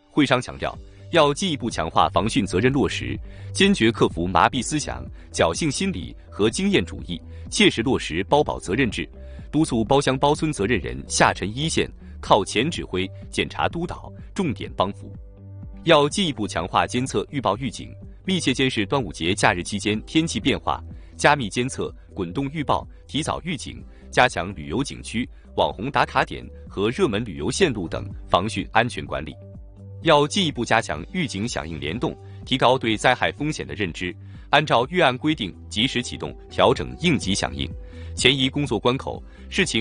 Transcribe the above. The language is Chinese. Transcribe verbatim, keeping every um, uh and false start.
会商强调，要进一步强化防汛责任落实，坚决克服麻痹思想、侥幸心理和经验主义，切实落实包保责任制，督促包乡包村责任人下沉一线，靠前指挥、检查督导，重点帮扶。要进一步强化监测预报预警，密切监视端午节假日期间天气变化，加密监测、滚动预报、提早预警，加强旅游景区、网红打卡点和热门旅游线路等防汛安全管理。要进一步加强预警响应联动，提高对灾害风险的认知，按照预案规定及时启动调整应急响应，前移工作关口，视情